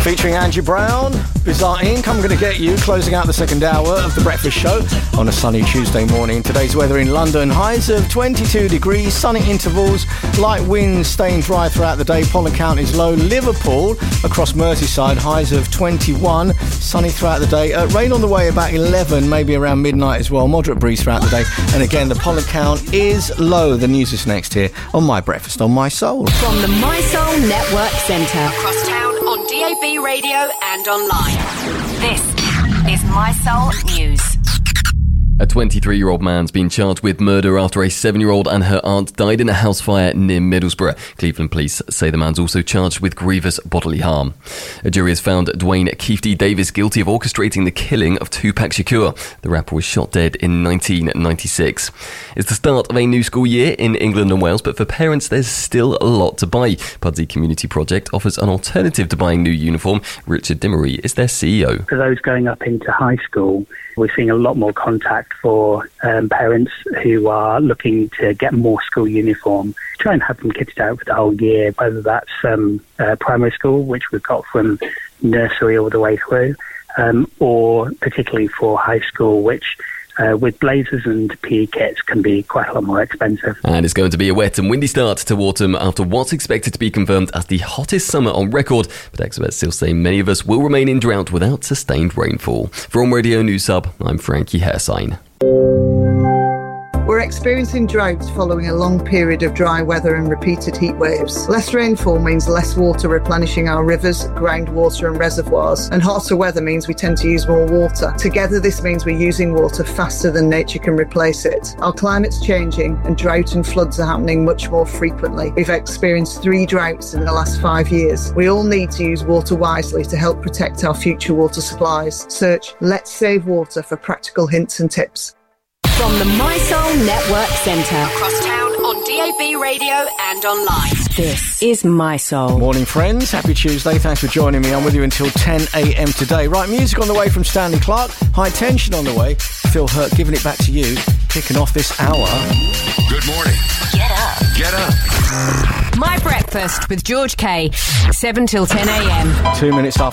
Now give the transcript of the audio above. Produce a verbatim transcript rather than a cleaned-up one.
Featuring Angie Brown, Bizarre Incorporated. I'm going to get you, closing out the second hour of The Breakfast Show on a sunny Tuesday morning. Today's weather in London, highs of twenty-two degrees, sunny intervals, light winds staying dry throughout the day. Pollen count is low. Liverpool, across Merseyside, highs of twenty-one, sunny throughout the day. Uh, rain on the way about eleven, maybe around midnight as well. Moderate breeze throughout the day. And again, the pollen count is low. The news is next here on My Breakfast on My Soul. From the My Soul Network Centre, across town on D A B radio and online. This is My Soul News. A twenty-three-year-old man's been charged with murder after a seven-year-old and her aunt died in a house fire near Middlesbrough. Cleveland police say the man's also charged with grievous bodily harm. A jury has found Dwayne Keefe D. Davis guilty of orchestrating the killing of Tupac Shakur. The rapper was shot dead in nineteen ninety-six. It's the start of a new school year in England and Wales, but for parents there's still a lot to buy. Pudsey Community Project offers an alternative to buying new uniform. Richard Dimery is their C E O. For those going up into high school, we're seeing a lot more contact for um, parents who are looking to get more school uniform, try and have them kitted out for the whole year, whether that's um, uh, primary school, which we've got from nursery all the way through, um, or particularly for high school, which Uh, with blazers and P E kits can be quite a lot more expensive. And it's going to be a wet and windy start to autumn after what's expected to be confirmed as the hottest summer on record. But experts still say many of us will remain in drought without sustained rainfall. From Radio News Hub, I'm Frankie Hairsign. We're experiencing droughts following a long period of dry weather and repeated heat waves. Less rainfall means less water replenishing our rivers, groundwater and reservoirs, and hotter weather means we tend to use more water. Together, this means we're using water faster than nature can replace it. Our climate's changing and drought and floods are happening much more frequently. We've experienced three droughts in the last five years. We all need to use water wisely to help protect our future water supplies. Search Let's Save Water for practical hints and tips. From the My Soul Network Centre, across town on D A B radio and online. This is My Soul. Morning, friends. Happy Tuesday. Thanks for joining me. I'm with you until ten a.m. today. Right, music on the way from Stanley Clarke. High Tension on the way. Phil Hurt giving it back to you. Kicking off this hour. Good morning. Get up. Get up. My Breakfast with George Kay. seven till ten a.m. Two minutes after